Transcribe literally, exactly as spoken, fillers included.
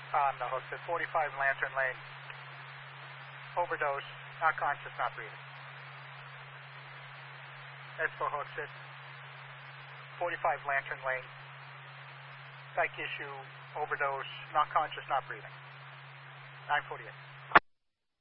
on the hooks at forty-five Lantern Lane. Overdose, not conscious, not breathing. That's for hooks at forty-five Lantern Lane. Psych issue, overdose, not conscious, not breathing. nine forty-eight.